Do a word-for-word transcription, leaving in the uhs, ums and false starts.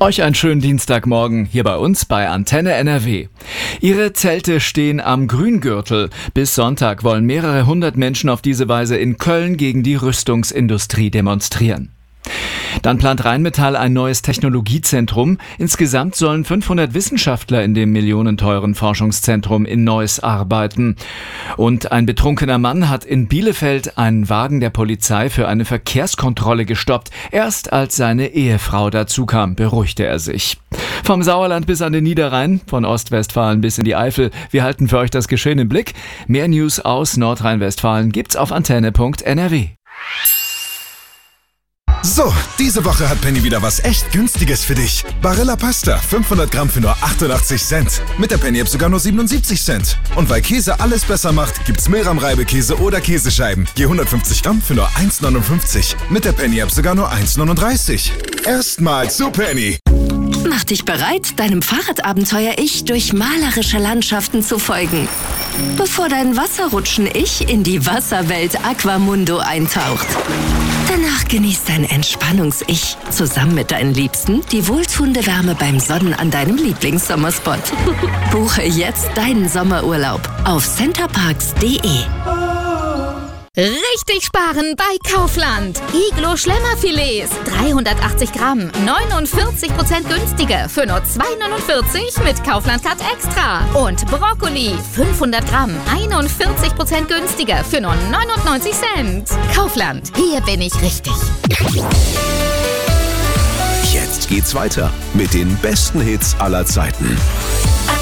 Euch einen schönen Dienstagmorgen hier bei uns bei Antenne N R W. Ihre Zelte stehen am Grüngürtel. Bis Sonntag wollen mehrere hundert Menschen auf diese Weise in Köln gegen die Rüstungsindustrie demonstrieren. Dann plant Rheinmetall ein neues Technologiezentrum. Insgesamt sollen fünfhundert Wissenschaftler in dem millionenteuren Forschungszentrum in Neuss arbeiten. Und ein betrunkener Mann hat in Bielefeld einen Wagen der Polizei für eine Verkehrskontrolle gestoppt. Erst als seine Ehefrau dazukam, beruhigte er sich. Vom Sauerland bis an den Niederrhein, von Ostwestfalen bis in die Eifel. Wir halten für euch das Geschehen im Blick. Mehr News aus Nordrhein-Westfalen gibt's auf antenne punkt n r w. So, diese Woche hat Penny wieder was echt Günstiges für dich. Barilla Pasta, fünfhundert Gramm für nur achtundachtzig Cent. Mit der Penny-App sogar nur siebenundsiebzig Cent. Und weil Käse alles besser macht, gibt's Milram-Reibekäse oder Käsescheiben. Je hundertfünfzig Gramm für nur eins neunundfünfzig. Mit der Penny-App sogar nur eins neununddreißig. Erstmal zu Penny. Mach dich bereit, deinem Fahrradabenteuer-Ich durch malerische Landschaften zu folgen. Bevor dein Wasserrutschen-Ich in die Wasserwelt Aquamundo eintaucht. Danach genießt dein Entspannungs-Ich zusammen mit deinen Liebsten die wohltuende Wärme beim Sonnen an deinem Lieblingssommerspot. Buche jetzt deinen Sommerurlaub auf centerparks punkt de. Richtig sparen bei Kaufland. Iglo Schlemmerfilets, dreihundertachtzig Gramm, neunundvierzig Prozent günstiger für nur zwei neunundvierzig mit Kaufland Card Extra. Und Brokkoli, fünfhundert Gramm, einundvierzig Prozent günstiger für nur neunundneunzig Cent. Kaufland, hier bin ich richtig. Jetzt geht's weiter mit den besten Hits aller Zeiten.